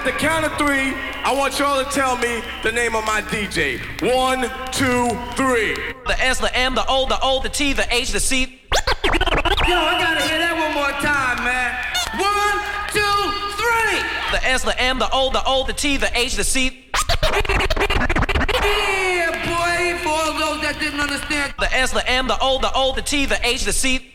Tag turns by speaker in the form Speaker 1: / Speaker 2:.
Speaker 1: at the count of three, I want y'all to tell me the name of my DJ. 1, 2, 3.
Speaker 2: The S, the M, the O, the T, the H, the C.
Speaker 3: Yo, I gotta hear that one more time, man. 1, 2, 3.
Speaker 2: The S, the M, the O, the T, the H, the C.
Speaker 3: Yeah, boy, for all those that didn't understand.
Speaker 2: The S, the M, the O, the T, the H, the C.